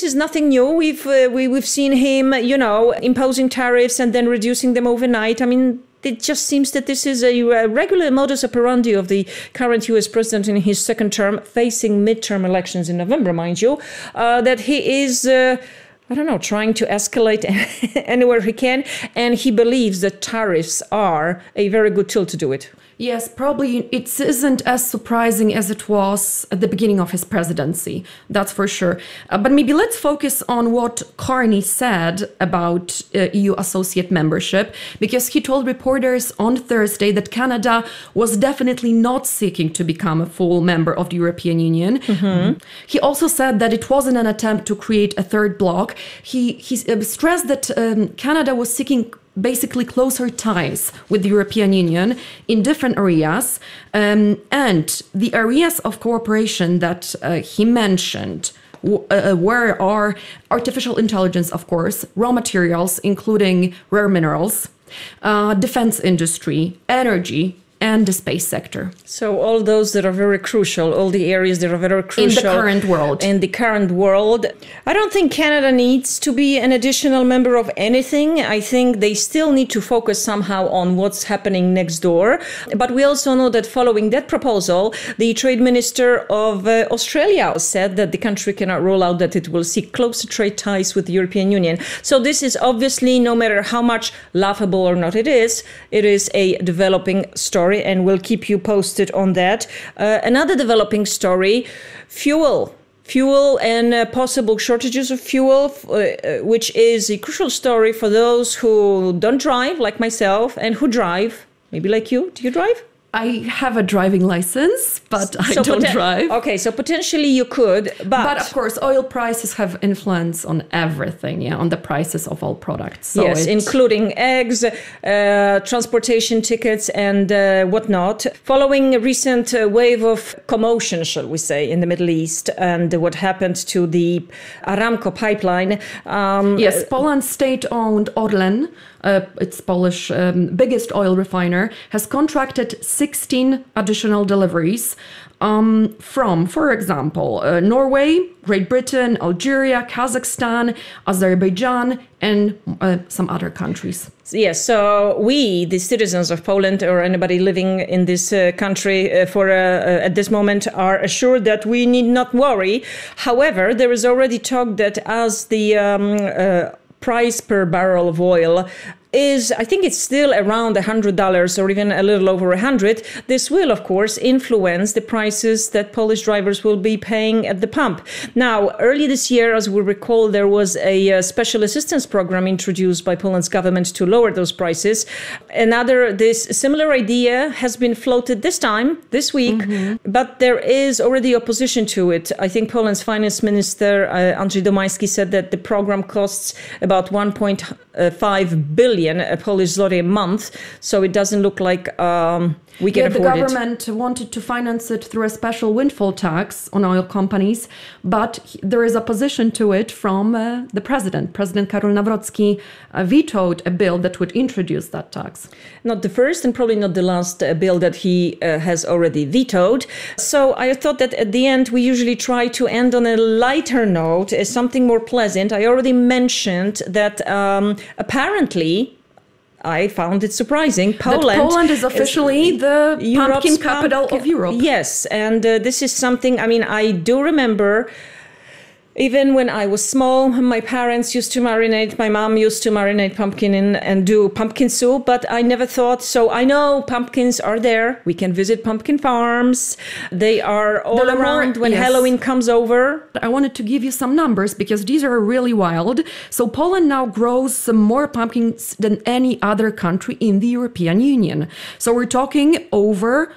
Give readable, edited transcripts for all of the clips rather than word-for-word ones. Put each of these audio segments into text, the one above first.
is nothing new. We've seen him, imposing tariffs and then reducing them overnight. I mean, it just seems that this is a regular modus operandi of the current U.S. president in his second term, facing midterm elections in November, mind you, that he is trying to escalate anywhere he can. And he believes that tariffs are a very good tool to do it. Yes, probably it isn't as surprising as it was at the beginning of his presidency. That's for sure. But maybe let's focus on what Carney said about EU associate membership, because he told reporters on Thursday that Canada was definitely not seeking to become a full member of the European Union. Mm-hmm. He also said that it wasn't an attempt to create a third bloc. He stressed that Canada was seeking basically closer ties with the European Union in different areas. And the areas of cooperation that he mentioned were artificial intelligence, of course, raw materials, including rare minerals, defense industry, energy, and the space sector. So all those that are very crucial, all the areas that are very crucial. In the current world. In the current world. I don't think Canada needs to be an additional member of anything. I think they still need to focus somehow on what's happening next door. But we also know that following that proposal, the trade minister of Australia said that the country cannot rule out that it will seek closer trade ties with the European Union. So this is obviously, no matter how much laughable or not it is a developing story. And we'll keep you posted on that. Another developing story, fuel and possible shortages of fuel, which is a crucial story for those who don't drive, like myself, and who drive, maybe like you. Do you drive? I have a driving license, but I don't drive. Okay, so potentially you could, but of course, oil prices have influence on everything, on the prices of all products. So yes, including eggs, transportation tickets, and whatnot. Following a recent wave of commotion, shall we say, in the Middle East, and what happened to the Aramco pipeline. Yes, Poland's state-owned Orlen, its Polish biggest oil refiner, has contracted 16 additional deliveries from, for example, Norway, Great Britain, Algeria, Kazakhstan, Azerbaijan, and some other countries. Yes, so we, the citizens of Poland, or anybody living in this country at this moment, are assured that we need not worry. However, there is already talk that as the price per barrel of oil is, I think it's still around $100 or even a little over 100. This will, of course, influence the prices that Polish drivers will be paying at the pump. Now, early this year, as we recall, there was a special assistance program introduced by Poland's government to lower those prices. This similar idea has been floated this week, but there is already opposition to it. I think Poland's finance minister, Andrzej Domański, said that the program costs about 1.5 billion Polish zloty a month, so it doesn't look like we can afford it. The government wanted to finance it through a special windfall tax on oil companies, but there is opposition to it from the president. President Karol Nawrocki vetoed a bill that would introduce that tax. Not the first and probably not the last bill that he has already vetoed. So I thought that at the end, we usually try to end on a lighter note, something more pleasant. I already mentioned that apparently, I found it surprising. Poland is officially the pumpkin capital of Europe. Yes, and this is something, I do remember. Even when I was small, my parents used to my mom used to marinate pumpkin and do pumpkin soup, but I never thought, so I know pumpkins are there. We can visit pumpkin farms. They are all around when Halloween comes over. I wanted to give you some numbers because these are really wild. So Poland now grows more pumpkins than any other country in the European Union. So we're talking over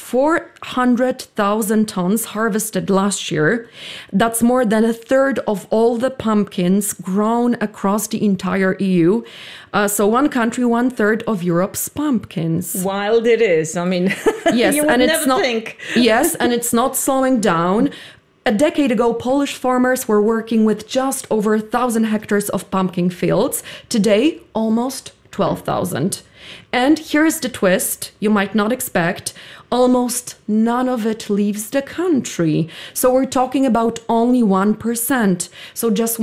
400,000 tons harvested last year. That's more than a third of all the pumpkins grown across the entire EU. So one country, 1/3 of Europe's pumpkins. Wild it is. Yes, you would never think. Yes, and it's not slowing down. A decade ago, Polish farmers were working with just over 1,000 hectares of pumpkin fields. Today, almost 12,000. And here's the twist you might not expect. Almost none of it leaves the country. So we're talking about only 1%. So just